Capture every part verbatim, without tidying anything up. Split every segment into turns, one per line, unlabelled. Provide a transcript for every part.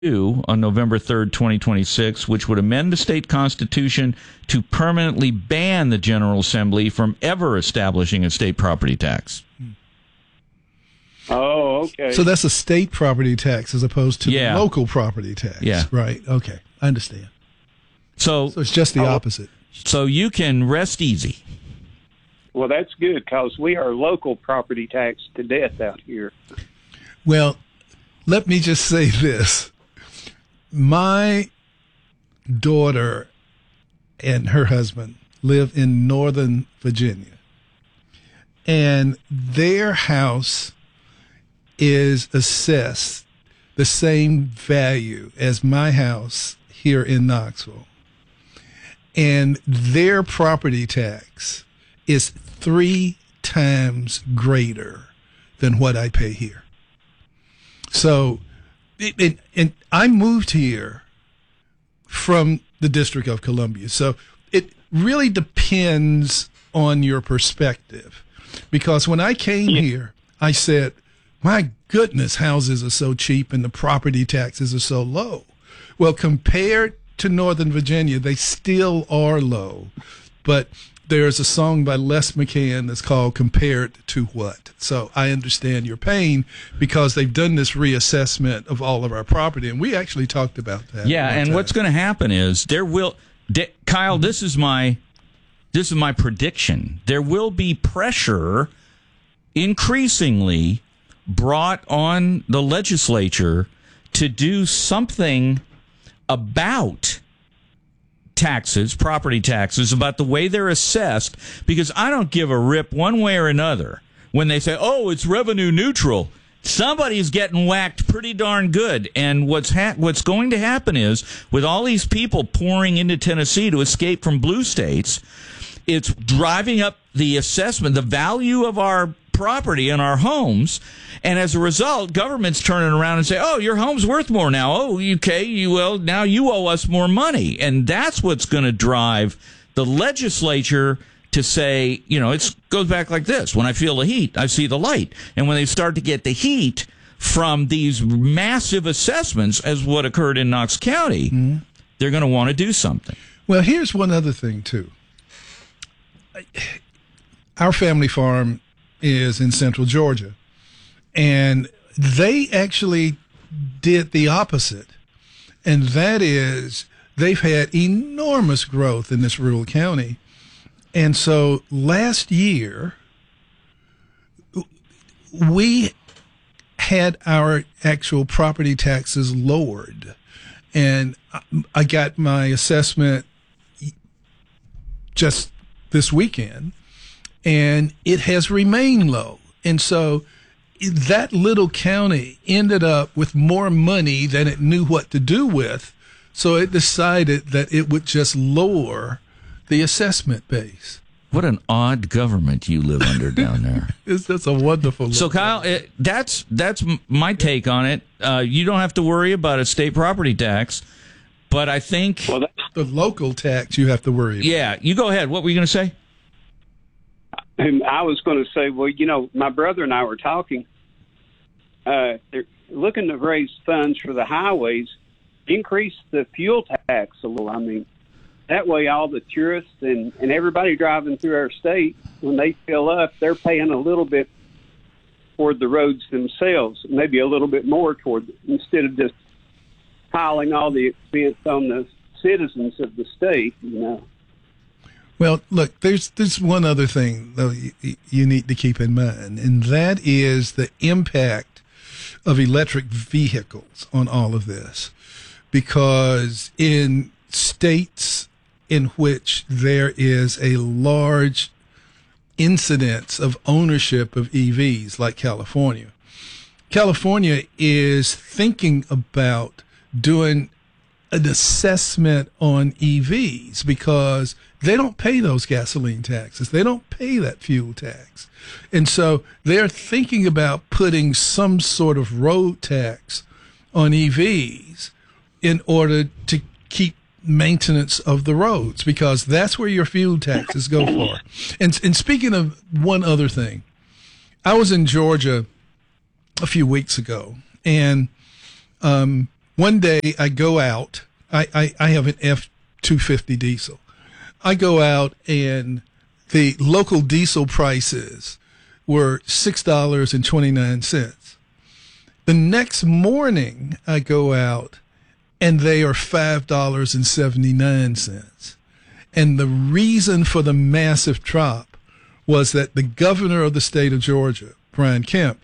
on November third, twenty twenty-six, which would amend the state constitution to permanently ban the General Assembly from ever establishing a state property tax.
Oh, okay.
So that's a state property tax as opposed to
Yeah.
the local property tax.
Yeah.
Right. Okay. I understand.
So,
So it's just the
Oh.
opposite.
so you can rest easy.
Well, that's good because we are local property taxed to death out here.
Well, let me just say this. My daughter and her husband live in Northern Virginia, and their house is assessed the same value as my house here in Knoxville. And their property tax is three times greater than what I pay here. So, it, it, and I moved here from the District of Columbia. So it really depends on your perspective. Because when I came
Yeah.
here, I said, my goodness, houses are so cheap and the property taxes are so low. Well, compared to Northern Virginia, they still are low. But there's a song by Les McCann that's called Compared to What? So I understand your pain because they've done this reassessment of all of our property. And we actually talked about that.
Yeah,
one
and
time.
what's going to happen is there will, de- Kyle. This is my, this is my prediction. There will be pressure, increasingly, brought on the legislature to do something about taxes, property taxes, about the way they're assessed, because I don't give a rip one way or another when they say, oh, it's revenue neutral. Somebody's getting whacked pretty darn good. And what's ha- what's going to happen is, with all these people pouring into Tennessee to escape from blue states, it's driving up the assessment, the value of our property and our homes. And as a result, government's turning around and say, oh, your home's worth more now. Oh, okay, you, well, now you owe us more money. And that's what's going to drive the legislature to say, you know, it goes back like this. When I feel the heat, I see the light. And when they start to get the heat from these massive assessments, as what occurred in Knox County, mm-hmm. they're going to want to do something.
Well, here's one other thing, too. Our family farm is in central Georgia, and they actually did the opposite. And that is, they've had enormous growth in this rural county. And so last year, we had our actual property taxes lowered. And I got my assessment just this weekend, and it has remained low. And so that little county ended up with more money than it knew what to do with. So it decided that it would just lower the assessment base.
What an odd government you live under down there.
It's, that's a wonderful.
So, Kyle, it, that's that's my take on it. Uh, you don't have to worry about a state property tax, but I think
Well, that,
the local tax you have to worry about.
yeah, you go ahead. What were you going to say?
and I was going to say, well, you know, my brother and I were talking. Uh, they're looking to raise funds for the highways, increase the fuel tax a little. I mean, that way all the tourists and, and everybody driving through our state, when they fill up, they're paying a little bit toward the roads themselves, maybe a little bit more toward, instead of just piling all the expense on the citizens of the state, you know.
Well, look, there's there's one other thing though you, you need to keep in mind, and that is the impact of electric vehicles on all of this. Because in states in which there is a large incidence of ownership of E Vs, like California, California is thinking about doing an assessment on E Vs because they don't pay those gasoline taxes. They don't pay that fuel tax. And so they're thinking about putting some sort of road tax on E Vs in order to keep maintenance of the roads, because that's where your fuel taxes go for. And, and speaking of one other thing, I was in Georgia a few weeks ago, and um, one day I go out. I, I, I have an F two fifty diesel. I go out and the local diesel prices were six dollars and twenty-nine cents. The next morning I go out and they are five dollars and seventy-nine cents. And the reason for the massive drop was that the governor of the state of Georgia, Brian Kemp,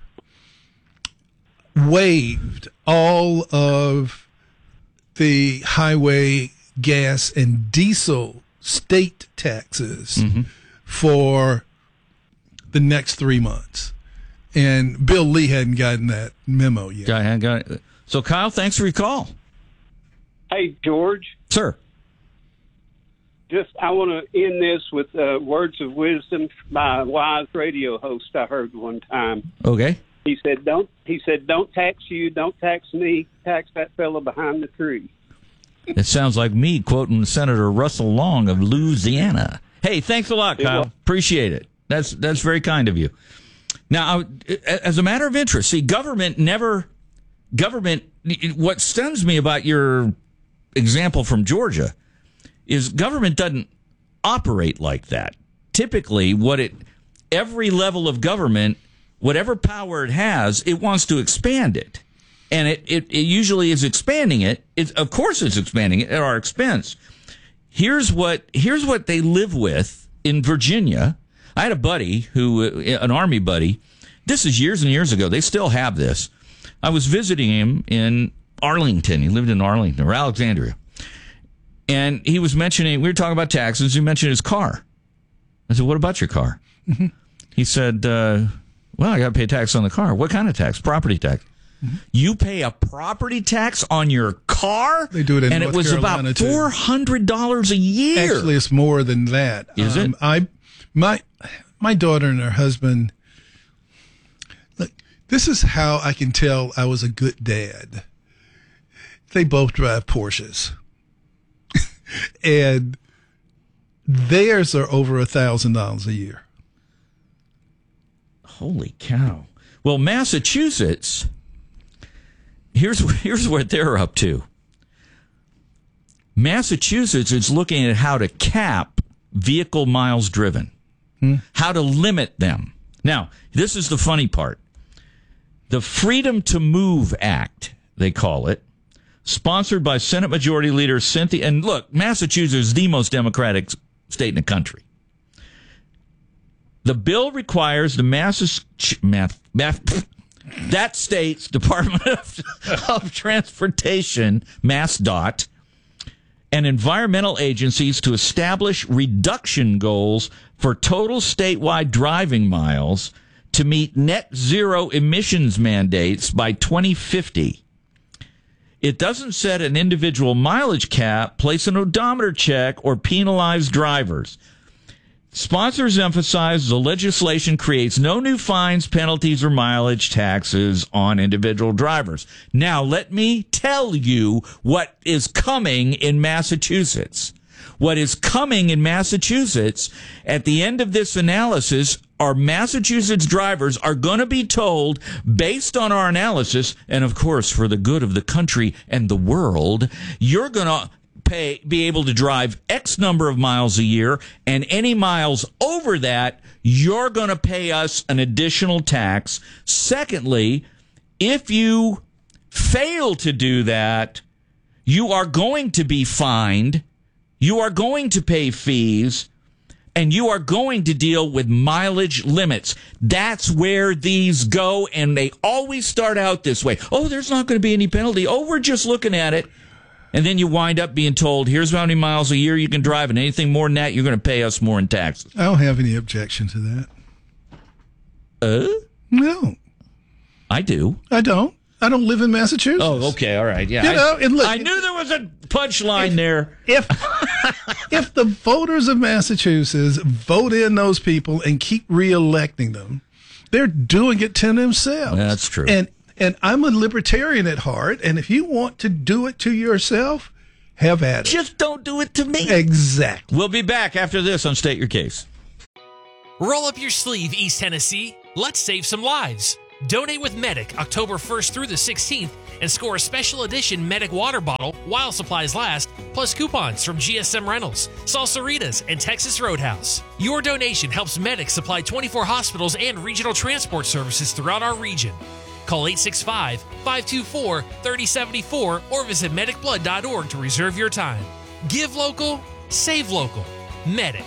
waived all of the highway gas and diesel state taxes mm-hmm. for the next three months. And Bill Lee hadn't gotten that memo yet.
I hadn't got it. So, Kyle, thanks for your call.
Hey, George.
Sir.
Just, I want to end this with uh, words of wisdom by a wise radio host I heard one time.
Okay.
He said, "Don't." He said, "Don't tax you. Don't tax me. Tax that fellow behind the tree."
It sounds like me quoting Senator Russell Long of Louisiana. Hey, thanks a lot, Kyle. Appreciate it. That's that's very kind of you. Now, as a matter of interest, see, government never government. What stuns me about your example from Georgia is government doesn't operate like that. Typically, what it every level of government, whatever power it has, it wants to expand it. And it, it, it usually is expanding it. It. Of course it's expanding it at our expense. Here's what here's what they live with in Virginia. I had a buddy who, an Army buddy, this is years and years ago. They still have this. I was visiting him in Arlington. He lived in Arlington or Alexandria. And he was mentioning, we were talking about taxes. He mentioned his car. I said, what about your car? Mm-hmm. He said, uh, well, I got to pay tax on the car. What kind of tax? Property tax. Mm-hmm. You pay a property tax on your car?
They do it in
and
North
it was
Carolina
about four hundred dollars a year.
Actually, it's more than that.
Is
um,
it?
I, my, my daughter and her husband, look, this is how I can tell I was a good dad. They both drive Porsches. And theirs are over a thousand dollars a year.
Holy cow. Well, Massachusetts, here's, here's what they're up to. Massachusetts is looking at how to cap vehicle miles driven, hmm. how to limit them. Now, this is the funny part. The Freedom to Move Act, they call it, sponsored by Senate Majority Leader Cynthia. And look, Massachusetts is the most democratic state in the country. The bill requires the Massachusetts, math, math, that state's Department of, of Transportation, MassDOT, and environmental agencies to establish reduction goals for total statewide driving miles to meet net zero emissions mandates by twenty fifty. It doesn't set an individual mileage cap, place an odometer check, or penalize drivers. Sponsors emphasize the legislation creates no new fines, penalties, or mileage taxes on individual drivers. Now, let me tell you what is coming in Massachusetts. What is coming in Massachusetts at the end of this analysis are Massachusetts drivers are going to be told, based on our analysis, and of course for the good of the country and the world, you're going to pay, be able to drive X number of miles a year, and any miles over that, you're going to pay us an additional tax. Secondly, if you fail to do that, you are going to be fined, you are going to pay fees, and you are going to deal with mileage limits. That's where these go, and they always start out this way. Oh, there's not going to be any penalty. Oh, we're just looking at it. And then you wind up being told, here's how many miles a year you can drive, and anything more than that, you're going to pay us more in taxes.
I don't have any objection to that.
Uh?
No.
I do.
I don't. I don't live in Massachusetts.
Oh, okay, all right. Yeah,
you
I,
know, and look,
I knew there was a punchline there.
If if the voters of Massachusetts vote in those people and keep reelecting them, they're doing it to themselves.
That's true.
And and I'm a libertarian at heart, and if you want to do it to yourself, have at it.
Just don't do it to me.
Exactly.
We'll be back after this on State Your Case.
Roll up your sleeve, East Tennessee. Let's save some lives. Donate with Medic October first through the sixteenth and score a special edition Medic water bottle while supplies last, plus coupons from G S M Rentals, Salsaritas, and Texas Roadhouse. Your donation helps Medic supply twenty-four hospitals and regional transport services throughout our region. Call eight six five, five two four, three oh seven four or visit medic blood dot org to reserve your time. Give local, save local. Medic.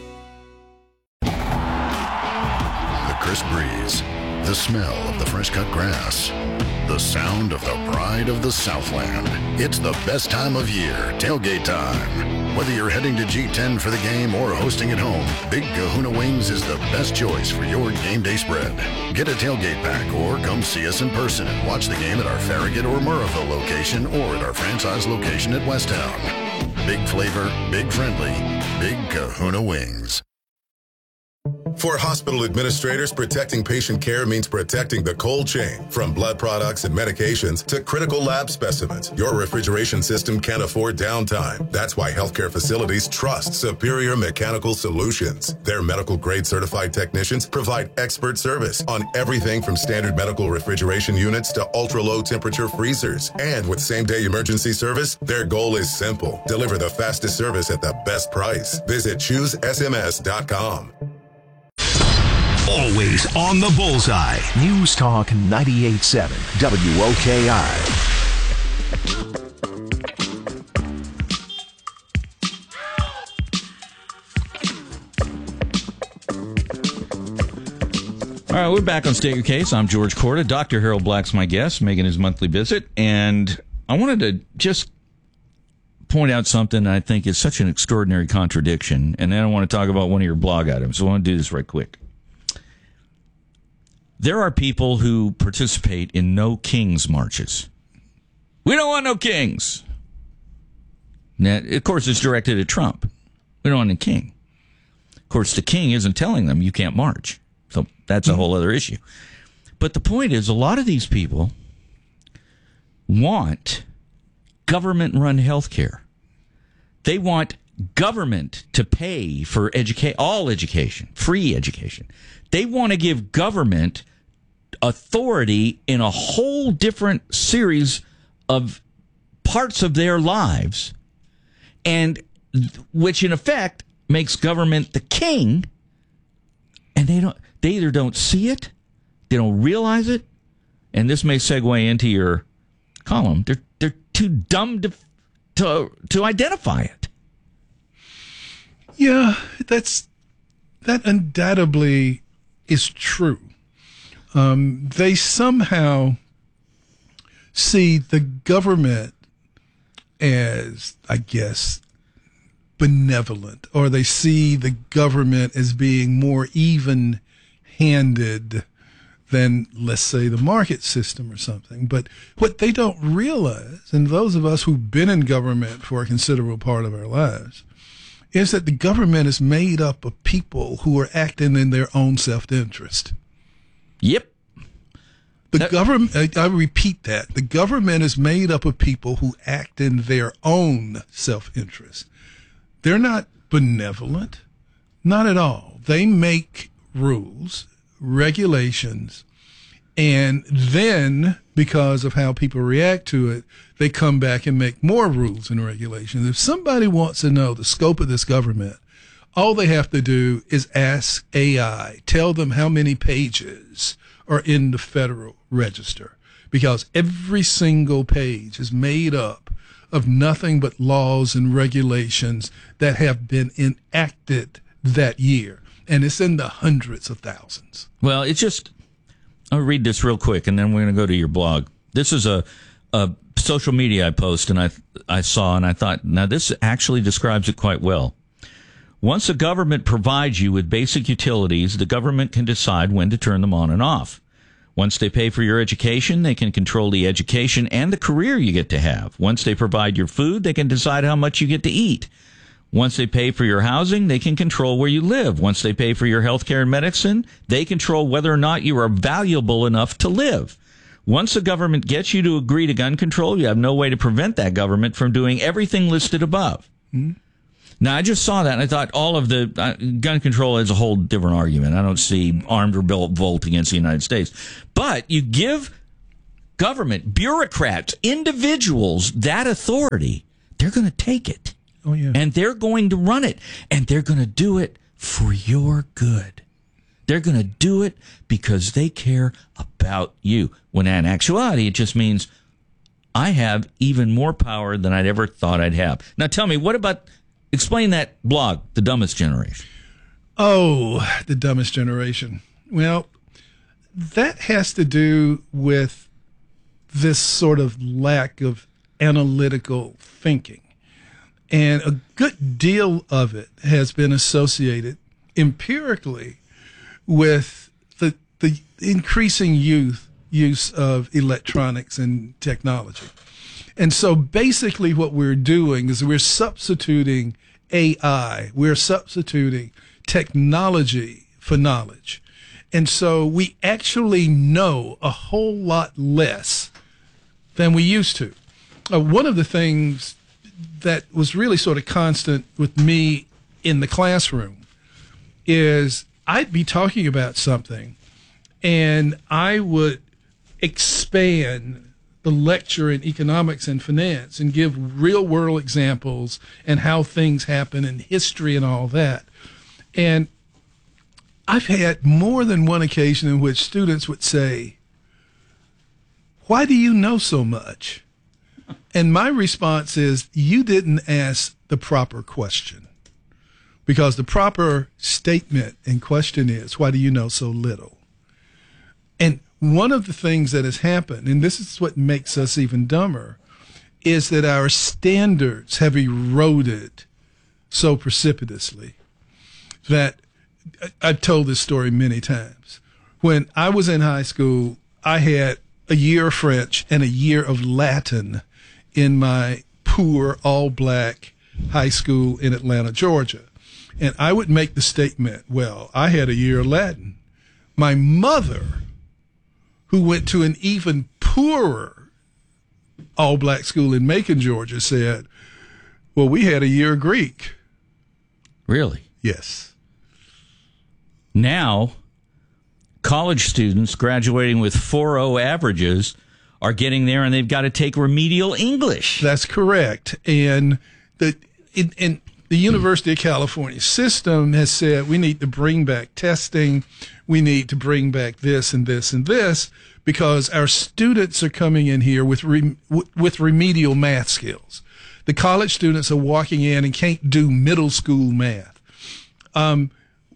The crisp breeze, the smell of the fresh-cut grass, the sound of the pride of the Southland. It's the best time of year, tailgate time. Whether you're heading to G ten for the game or hosting at home, Big Kahuna Wings is the best choice for your game day spread. Get a tailgate pack or come see us in person and watch the game at our Farragut or Murrayville location or at our franchise location at Westtown. Big flavor, big friendly, Big Kahuna Wings.
For hospital administrators, protecting patient care means protecting the cold chain. From blood products and medications to critical lab specimens, your refrigeration system can't afford downtime. That's why healthcare facilities trust Superior Mechanical Solutions. Their medical-grade certified technicians provide expert service on everything from standard medical refrigeration units to ultra-low temperature freezers. And with same-day emergency service, their goal is simple: deliver the fastest service at the best price. Visit choose S M S dot com.
Always on the bullseye. News Talk ninety-eight point seven W O K I.
All right, we're back on State Your Case. I'm George Corda. Doctor Harold Black's my guest, making his monthly visit. And I wanted to just point out something I think is such an extraordinary contradiction. And then I want to talk about one of your blog items. So I want to do this right quick. There are people who participate in no kings marches. We don't want no kings. Now, of course, it's directed at Trump. We don't want a king. Of course, the king isn't telling them you can't march. So that's a whole other issue. But the point is, a lot of these people want government-run health care. They want government to pay for educa- all education, free education. They want to give government authority in a whole different series of parts of their lives, and which in effect makes government the king, and they don't they either don't see it, they don't realize it, and this may segue into your column. They're they're too dumb to to to identify it.
Yeah, that's that undoubtedly is true. Um, they somehow see the government as, I guess, benevolent, or they see the government as being more even-handed than, let's say, the market system or something. But what they don't realize, and those of us who've been in government for a considerable part of our lives, is that the government is made up of people who are acting in their own self-interest.
Yep.
The
that-
government, I, I repeat that, the government is made up of people who act in their own self-interest. They're not benevolent, not at all. They make rules, regulations, and then, because of how people react to it, they come back and make more rules and regulations. If somebody wants to know the scope of this government, all they have to do is ask A I, tell them how many pages are in the Federal Register, because every single page is made up of nothing but laws and regulations that have been enacted that year. And it's in the hundreds of thousands.
Well, it's just, I'll read this real quick, and then we're going to go to your blog. This is a, a social media I post, and I I saw, and I thought, now this actually describes it quite well. Once the government provides you with basic utilities, the government can decide when to turn them on and off. Once they pay for your education, they can control the education and the career you get to have. Once they provide your food, they can decide how much you get to eat. Once they pay for your housing, they can control where you live. Once they pay for your health care and medicine, they control whether or not you are valuable enough to live. Once the government gets you to agree to gun control, you have no way to prevent that government from doing everything listed above. Mm-hmm. Now, I just saw that, and I thought all of the uh, gun control is a whole different argument. I don't see armed revolt against the United States. But you give government, bureaucrats, individuals, that authority, they're going to take it.
Oh, yeah.
And they're going to run it. And they're going to do it for your good. They're going to do it because they care about you. When in actuality, it just means I have even more power than I'd ever thought I'd have. Now, tell me, what about, explain that blog, The Dumbest Generation.
Oh, The Dumbest Generation. Well, that has to do with this sort of lack of analytical thinking. And a good deal of it has been associated empirically with the the increasing youth use of electronics and technology. And so basically what we're doing is we're substituting A I, we're substituting technology for knowledge. And so we actually know a whole lot less than we used to. Uh, one of the things that was really sort of constant with me in the classroom is I'd be talking about something and I would expand the lecture in economics and finance and give real world examples and how things happen in history and all that. And I've had more than one occasion in which students would say, "Why do you know so much?" And my response is, you didn't ask the proper question. Because the proper statement and question is, why do you know so little? And one of the things that has happened, and this is what makes us even dumber, is that our standards have eroded so precipitously that I've told this story many times. When I was in high school, I had a year of French and a year of Latin in my poor all-black high school in Atlanta, Georgia. And I would make the statement, well, I had a year of Latin. My mother, who went to an even poorer all-black school in Macon, Georgia, said, well, we had a year of Greek.
Really?
Yes.
Now, college students graduating with four point oh averages are getting there, and they've got to take remedial English.
That's correct. And the in, in the University of California system has said we need to bring back testing, we need to bring back this and this and this, because our students are coming in here with re, with remedial math skills. The college students are walking in and can't do middle school math. Um,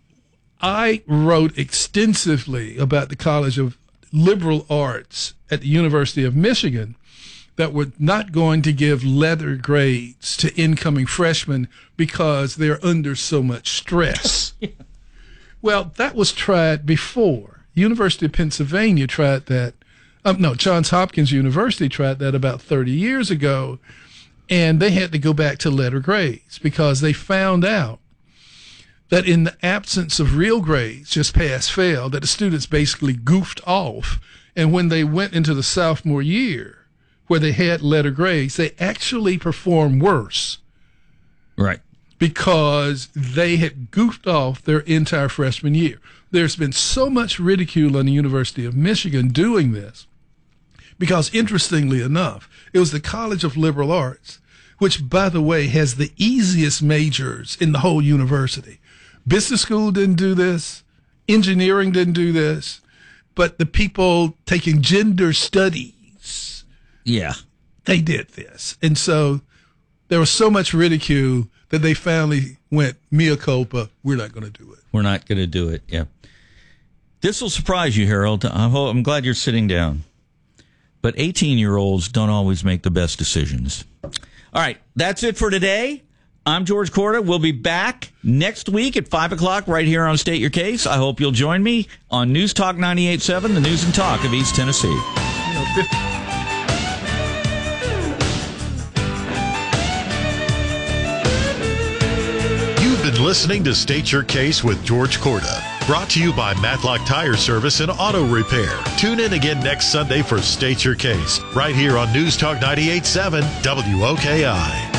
I wrote extensively about the College of Liberal Arts at the University of Michigan that were not going to give letter grades to incoming freshmen because they're under so much stress. Yeah. Well, that was tried before. University of Pennsylvania tried that. Um, no, Johns Hopkins University tried that about thirty years ago, and they had to go back to letter grades because they found out that in the absence of real grades, just pass, fail, that the students basically goofed off. And when they went into the sophomore year, where they had letter grades, they actually performed worse.
Right.
Because they had goofed off their entire freshman year. There's been so much ridicule on the University of Michigan doing this, because interestingly enough, it was the College of Liberal Arts, which, by the way, has the easiest majors in the whole university. Business school didn't do this. Engineering didn't do this. But the people taking gender studies,
yeah,
they did this. And so there was so much ridicule that they finally went, mea culpa, we're not going to do it.
We're not going to do it, yeah. This will surprise you, Harold. I'm, I'm glad you're sitting down. But eighteen-year-olds don't always make the best decisions. All right, that's it for today. I'm George Corda. We'll be back next week at five o'clock right here on State Your Case. I hope you'll join me on News Talk ninety-eight point seven, the news and talk of East Tennessee.
You've been listening to State Your Case with George Corda, brought to you by Matlock Tire Service and Auto Repair. Tune in again next Sunday for State Your Case, right here on News Talk ninety-eight point seven W O K I.